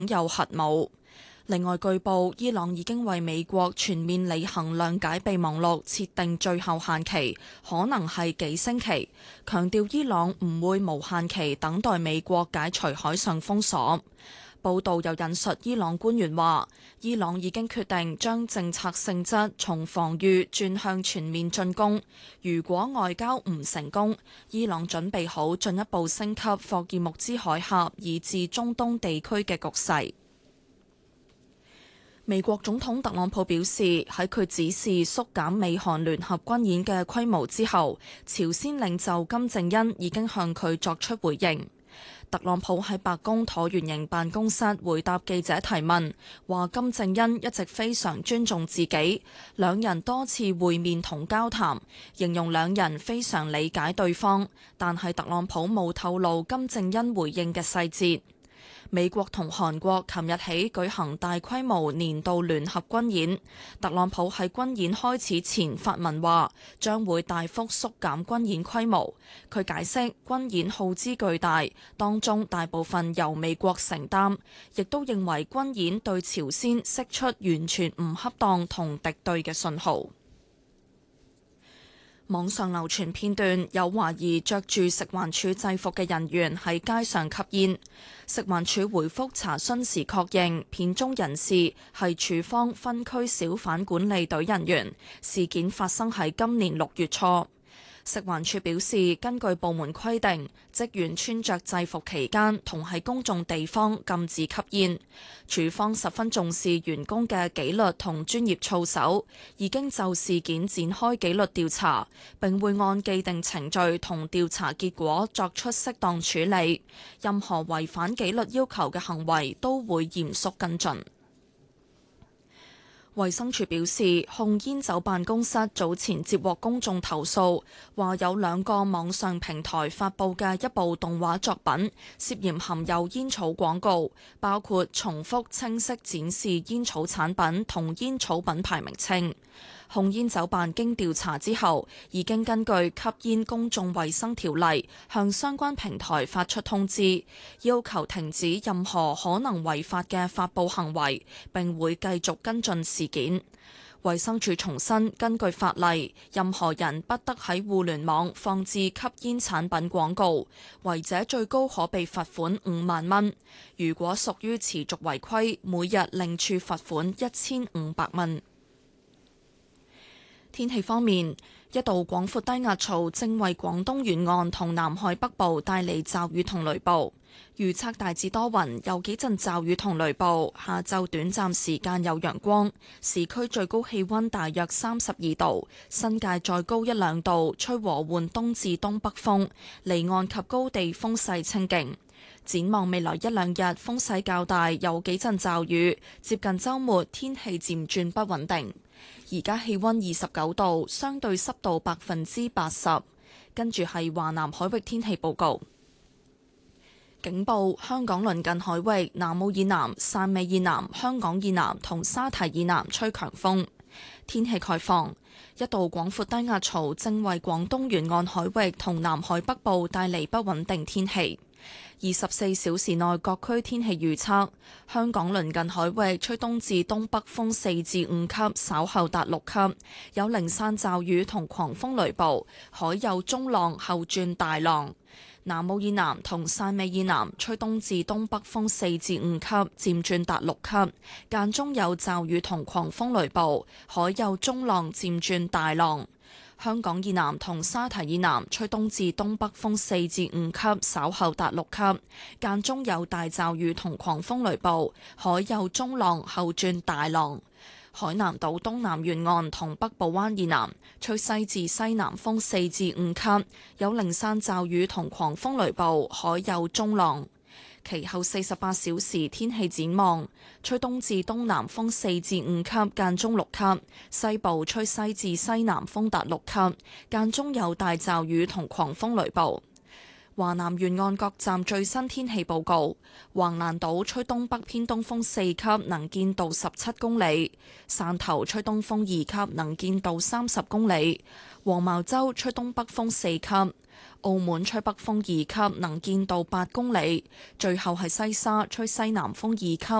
有核武。另外，據報伊朗已經為美國全面履行諒解備忘錄設定最後限期，可能係幾星期，強調伊朗唔會無限期等待美國解除海上封鎖。報道又引述伊朗官員話，伊朗已經決定將政策性質從防禦轉向全面進攻。如果外交唔成功，伊朗準備好進一步升級霍爾木茲海峽以至中東地區嘅局勢。美國總統特朗普表示，喺佢指示縮減美韓聯合軍演嘅規模之後，朝鮮領袖金正恩已經向佢作出回應。特朗普喺白宮橢圓形辦公室回答記者提問，話金正恩一直非常尊重自己，兩人多次會面同交談，形容兩人非常理解對方，但係特朗普冇透露金正恩回應嘅細節。美國同韓國琴日起舉行大規模年度聯合軍演，特朗普喺軍演開始前發文話將會大幅縮減軍演規模。佢解釋軍演耗資巨大，當中大部分由美國承擔，亦都認為軍演對朝鮮釋出完全唔恰當同敵對嘅信號。網上流傳片段，有懷疑着住食環署制服嘅人員喺街上吸煙。食環署回覆查詢時確認，片中人士係署方分區小販管理隊人員。事件發生喺今年6月初。食環署表示，根據部門規定，職員穿着制服期間同喺公眾地方禁止吸煙。署方十分重視員工嘅紀律同專業操守，已經就事件展開紀律調查，並會按既定程序同調查結果作出適當處理。任何違反紀律要求嘅行為都會嚴肅跟進。衛生署表示，控煙酒辦公室早前接獲公眾投訴，話有2個網上平台發布嘅一部動畫作品涉嫌含有煙草廣告，包括重複清晰展示煙草產品同煙草品牌名稱。控煙酒辦經調查之後，已經根據吸煙公眾衛生條例向相關平台發出通知，要求停止任何可能違法嘅發布行為，並會繼續跟進事件。衛生署重申，根據法例，任何人不得喺互聯網放置吸煙產品廣告，違者最高可被罰款5萬蚊。如果屬於持續違規，每日另處罰款1500蚊。天氣方面，一道廣闊低壓槽正為廣東沿岸同南海北部帶嚟驟雨同雷暴。預測大致多雲，有幾陣驟雨同雷暴。下晝短暫時間有陽光，市區最高氣溫大約32度，新界再高1-2度，吹和緩東至東北風，離岸及高地風勢清勁。展望未來1-2日風勢較大，有幾陣驟雨，接近週末天氣漸轉不穩定。而家氣溫29度，相對濕度80%。跟住係華南海域天氣報告。警報：香港鄰近海域、南澳以南、汕尾以南、香港以南同沙堤以南吹強風。天氣概況：一道廣闊低壓槽正為廣東沿岸海域同南海北部帶嚟不穩定天氣。24小時內各區天氣預測：香港鄰近海域吹東至東北風4至5級，稍後達6級，有零散驟雨同狂風雷暴，海有中浪後轉大浪。南澳以南同汕尾以南吹東至東北風4至5級，漸轉達6級，間中有驟雨同狂風雷暴，海有中浪漸轉大浪。香港以南同沙堤以南吹東至東北風4至5級，稍後達6級，間中有大驟雨同狂風雷暴，海有中浪後轉大浪。海南島東南沿岸同北部灣以南吹西至西南風4至5級，有零散驟雨同狂風雷暴，海有中浪。其後48小時天氣展望：吹東至東南風4至5級，間中6級；西部吹西至西南風達6級，間中有大驟雨同狂風雷暴。 華南沿岸各站最新天氣報告：橫瀾島吹東北偏東風4級，能見度17公里；汕頭吹東風2級，能見度30公里；黃茅洲吹東北風4級；澳門吹北風2級，能見度8公里；最後係西沙吹西南風2級，